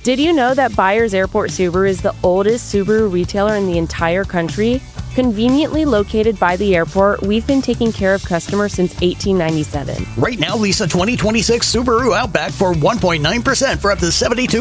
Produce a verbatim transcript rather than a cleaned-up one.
Did you know that Byers Airport Subaru is the oldest Subaru retailer in the entire country? Conveniently located by the airport, we've been taking care of customers since eighteen ninety-seven. Right now, lease a twenty twenty-six Subaru Outback for one point nine percent for up to seventy-two